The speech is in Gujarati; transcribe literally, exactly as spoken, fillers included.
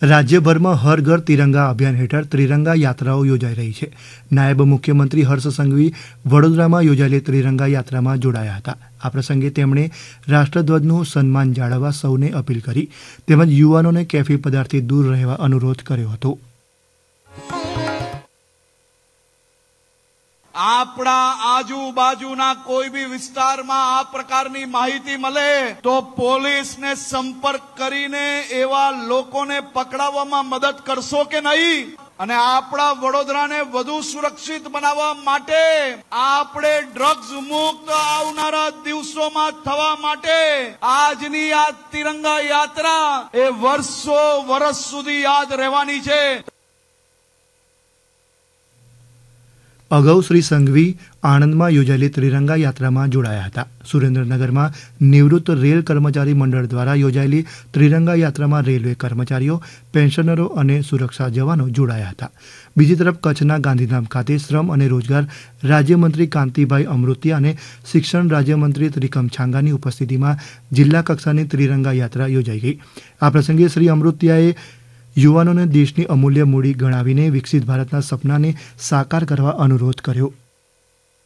રાજ્યભરમાં હર ઘર તિરંગા અભિયાન હેઠળ ત્રિરંગા યાત્રાઓ યોજાઈ રહી છે। નાયબ મુખ્યમંત્રી હર્ષ સંઘવી વડોદરામાં યોજાયેલી ત્રિરંગા યાત્રામાં જોડાયા હતા। આ પ્રસંગે તેમણે રાષ્ટ્રધ્વજનું સન્માન જાળવવા સૌને અપીલ કરી તેમજ યુવાનોને કેફી પદાર્થથી દૂર રહેવા અનુરોધ કર્યો હતો। આપણા આજુબાજુના કોઈ બી વિસ્તારમાં આ પ્રકારની માહિતી મળે તો પોલીસને સંપર્ક કરીને એવા લોકોને પકડાવવામાં મદદ કરશો કે નહીં? અને આપણા વડોદરાને વધુ સુરક્ષિત બનાવવા માટે આપણે ડ્રગ્સ મુક્ત આવનારા દિવસોમાં થવા માટે આજની આ તિરંગા યાત્રા એ વર્ષો વર્ષ સુધી યાદ રહેવાની છે। અગાઉ શ્રી સંઘવી આણંદમાં યોજાયેલી ત્રિરંગા યાત્રામાં જોડાયા હતા। સુરેન્દ્રનગરમાં નિવૃત્ત રેલ કર્મચારી મંડળ દ્વારા યોજાયેલી ત્રિરંગા યાત્રામાં રેલવે કર્મચારીઓ, પેન્શનરો અને સુરક્ષા જવાનો જોડાયા હતા। બીજી તરફ કચ્છના ગાંધીધામ ખાતે શ્રમ અને રોજગાર રાજ્યમંત્રી કાંતિભાઈ અમૃતિયા અને શિક્ષણ રાજ્યમંત્રી ત્રિકમ છાંગાની ઉપસ્થિતિમાં જિલ્લા કક્ષાની ત્રિરંગા યાત્રા યોજાઈ ગઈ। આ પ્રસંગે શ્રી અમૃતિયાએ યુવાનોને દેશની અમૂલ્ય મૂડી ગણાવીને વિકસિત ભારતના સપનાને સાકાર કરવા અનુરોધ કર્યો।